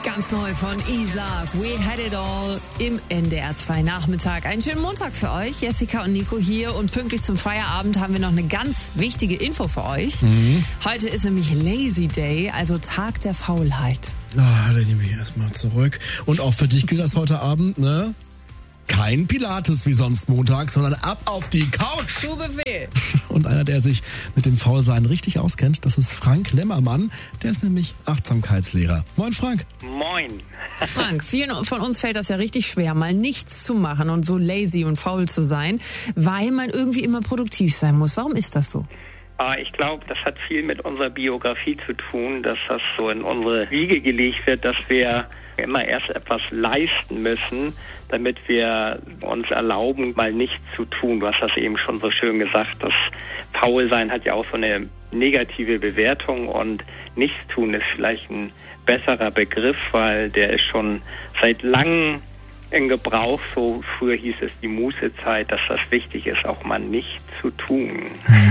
Ganz neu von Isaac, We Had It All im NDR 2 Nachmittag. Einen schönen Montag für euch. Jessica und Nico hier und pünktlich zum Feierabend haben wir noch eine ganz wichtige Info für euch. Heute ist nämlich Lazy Day, also Tag der Faulheit. Da nehme ich erstmal zurück. Und auch für dich gilt das heute Abend, ne? Kein Pilates wie sonst Montag, sondern ab auf die Couch. Zu Befehl. Und einer, der sich mit dem Faulsein richtig auskennt, das ist Frank Lemmermann. Der ist nämlich Achtsamkeitslehrer. Moin Frank. Moin. Frank, vielen von uns fällt das ja richtig schwer, mal nichts zu machen und so lazy und faul zu sein, weil man irgendwie immer produktiv sein muss. Warum ist das so? Ich glaube, das hat viel mit unserer Biografie zu tun, dass das so in unsere Wiege gelegt wird, dass wir immer erst etwas leisten müssen, damit wir uns erlauben, mal nichts zu tun. Du hast das eben schon so schön gesagt, das Faulsein hat ja auch so eine negative Bewertung und Nichtstun ist vielleicht ein besserer Begriff, weil der ist schon seit langem in Gebrauch. So früher hieß es die Mußezeit, dass das wichtig ist, auch mal nichts zu tun.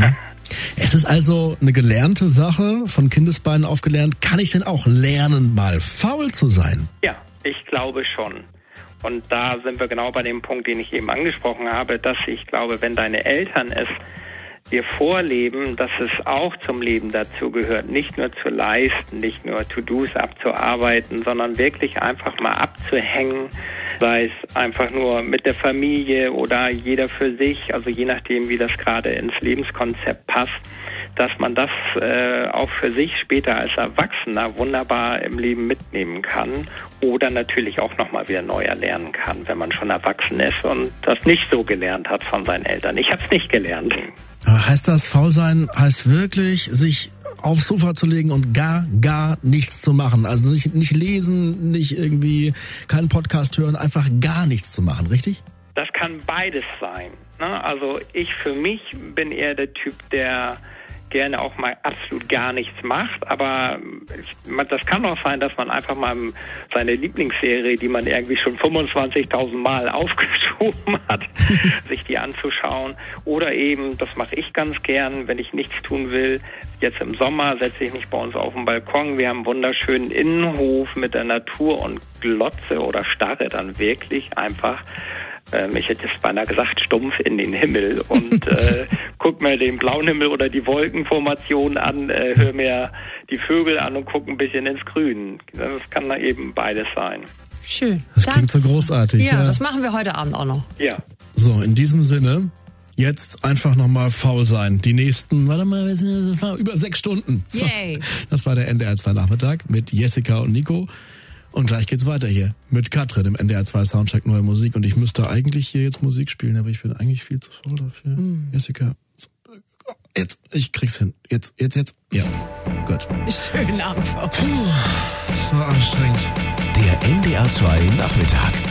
Es ist also eine gelernte Sache, von Kindesbeinen aufgelernt. Kann ich denn auch lernen, mal faul zu sein? Ja, ich glaube schon. Und da sind wir genau bei dem Punkt, den ich eben angesprochen habe, dass ich glaube, wenn deine Eltern es dir vorleben, dass es auch zum Leben dazu gehört, nicht nur zu leisten, nicht nur To-Dos abzuarbeiten, sondern wirklich einfach mal abzuhängen, sei es einfach nur mit der Familie oder jeder für sich, also je nachdem, wie das gerade ins Lebenskonzept passt, dass man das auch für sich später als Erwachsener wunderbar im Leben mitnehmen kann oder natürlich auch nochmal wieder neu erlernen kann, wenn man schon erwachsen ist und das nicht so gelernt hat von seinen Eltern. Ich habe es nicht gelernt. Aber heißt das, faul sein heißt wirklich, sich aufs Sofa zu legen und gar nichts zu machen? Also nicht lesen, nicht irgendwie keinen Podcast hören, einfach gar nichts zu machen, richtig? Das kann beides sein. Ne? Also ich für mich bin eher der Typ, der gerne auch mal absolut gar nichts macht, aber das kann auch sein, dass man einfach mal seine Lieblingsserie, die man irgendwie schon 25.000 Mal aufgeschoben hat, sich die anzuschauen. Oder eben, das mache ich ganz gern, wenn ich nichts tun will. Jetzt im Sommer setze ich mich bei uns auf den Balkon. Wir haben einen wunderschönen Innenhof mit der Natur und glotze oder starre dann wirklich einfach, ich hätte jetzt beinahe gesagt, stumpf in den Himmel und guck mir den blauen Himmel oder die Wolkenformation an, hör mir die Vögel an und guck ein bisschen ins Grün. Das kann da eben beides sein. Schön. Das klingt so großartig. Ja, das machen wir heute Abend auch noch. Ja. So, in diesem Sinne, jetzt einfach nochmal faul sein. Die nächsten, über 6 Stunden. So, Yay. das war der NDR 2 Nachmittag mit Jessica und Nico. Und gleich geht's weiter hier mit Katrin im NDR 2 Soundcheck Neue Musik. Und ich müsste eigentlich hier jetzt Musik spielen, aber ich bin eigentlich viel zu faul dafür. Jessica, jetzt, ich krieg's hin. Jetzt. Ja, gut. Schönen Abend. Puh, war anstrengend. Der NDR 2 Nachmittag.